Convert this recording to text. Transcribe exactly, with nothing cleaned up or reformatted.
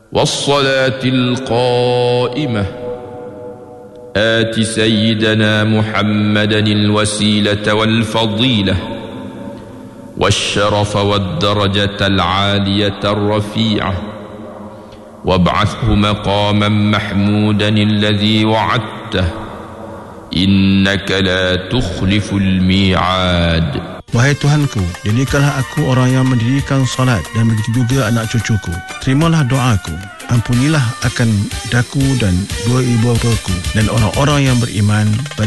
والصلاة القائمة آت سيدنا محمدا الوسيلة والفضيلة والشرف والدرجة العالية الرفيعة وابعثه مقاما محمودا الذي وعدته إنك لا تخلف الميعاد. Wahai Tuhanku, jadikanlah aku orang yang mendirikan salat dan begitu juga anak cucuku. Terimalah doaku, ampunilah akan daku dan dua ibu bapaku dan orang-orang yang beriman pada